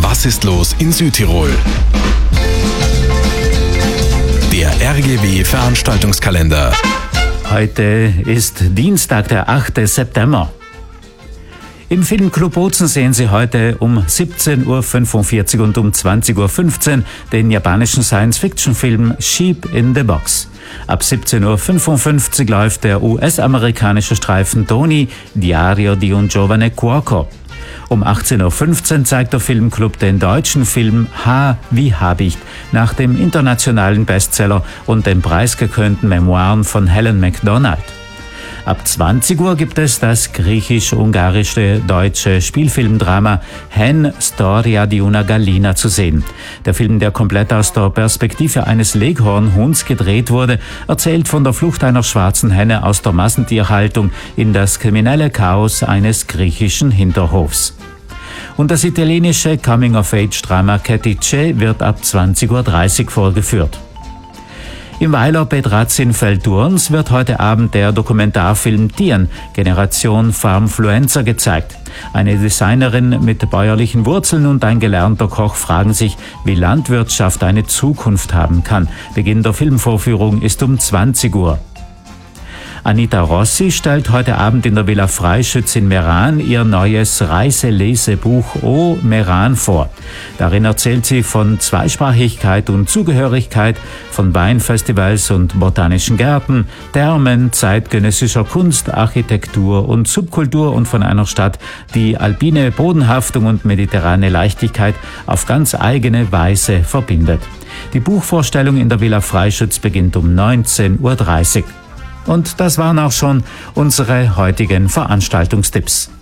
Was ist los in Südtirol? Der RGW Veranstaltungskalender. Heute ist Dienstag, der 8. September. Im Filmclub Bozen sehen Sie heute um 17.45 Uhr und um 20.15 Uhr den japanischen Science-Fiction-Film Sheep in the Box. Ab 17.55 Uhr läuft der US-amerikanische Streifen Tony, Diario di un giovane cuoco. Um 18.15 Uhr zeigt der Filmclub den deutschen Film H wie Habicht nach dem internationalen Bestseller und den preisgekrönten Memoiren von Helen Macdonald. Ab 20 Uhr gibt es das griechisch-ungarische-deutsche Spielfilmdrama Hen, Storia di una gallina zu sehen. Der Film, der komplett aus der Perspektive eines Leghornhuhns gedreht wurde, erzählt von der Flucht einer schwarzen Henne aus der Massentierhaltung in das kriminelle Chaos eines griechischen Hinterhofs. Und das italienische Coming-of-Age-Drama Catice wird ab 20.30 Uhr vorgeführt. Im Weiler Pedrazzi in Feldurns wird heute Abend der Dokumentarfilm Tieren, Generation Farmfluencer gezeigt. Eine Designerin mit bäuerlichen Wurzeln und ein gelernter Koch fragen sich, wie Landwirtschaft eine Zukunft haben kann. Beginn der Filmvorführung ist um 20 Uhr. Anita Rossi stellt heute Abend in der Villa Freischütz in Meran ihr neues Reiselesebuch O Meran vor. Darin erzählt sie von Zweisprachigkeit und Zugehörigkeit, von Weinfestivals und botanischen Gärten, Thermen, zeitgenössischer Kunst, Architektur und Subkultur und von einer Stadt, die alpine Bodenhaftung und mediterrane Leichtigkeit auf ganz eigene Weise verbindet. Die Buchvorstellung in der Villa Freischütz beginnt um 19.30 Uhr. Und das waren auch schon unsere heutigen Veranstaltungstipps.